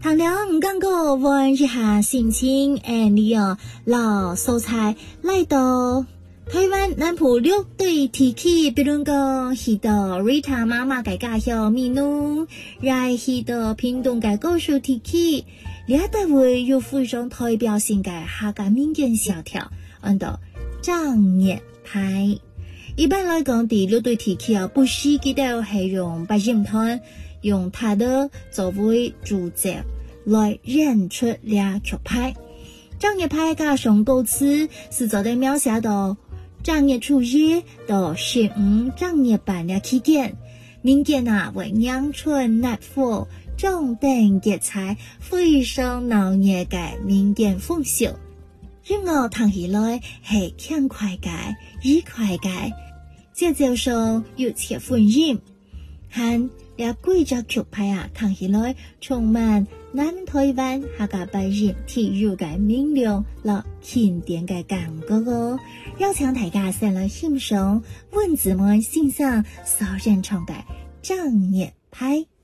糖量刚过温一下心情，你哦老蔬菜来到台湾南部6对天气，比如讲去到 Rita 妈妈嘅家乡美浓，然去到屏东嘅高雄天气，两大位有非常代表性嘅客家民间小调，按到张热派。一般来讲，第6对天气不是记得系用白人团，用它的作为主角来认出俩曲派。张热派嘅上多词是做在描写到正月初1到15正月半的期间，民间为阳春纳福、种灯结彩，非常闹热嘅民间风俗。人我谈起来是轻快嘅、愉快嘅，节奏上有切分音，和俩贵族曲派谈起来充满南台湾客家白人體育嘅明亮和經典嘅感覺哦。邀請大家先來欣賞文字們欣賞所人唱嘅正熱派。